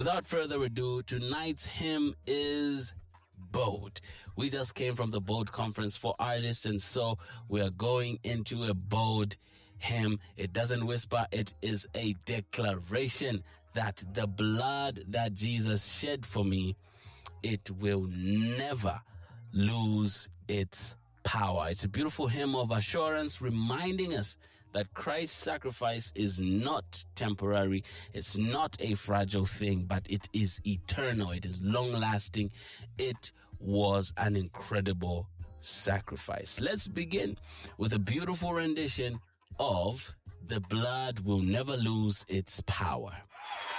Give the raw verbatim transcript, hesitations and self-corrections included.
without further ado, tonight's hymn is Bold. We just came from the Bold Conference for Artists, and so we are going into a bold hymn. It doesn't whisper, it is a declaration that the blood that Jesus shed for me, it will never lose its power. It's a beautiful hymn of assurance, reminding us that Christ's sacrifice is not temporary. It's not a fragile thing, but it is eternal. It is long-lasting. It was an incredible sacrifice. Let's begin with a beautiful rendition of The Blood Will Never Lose Its Power.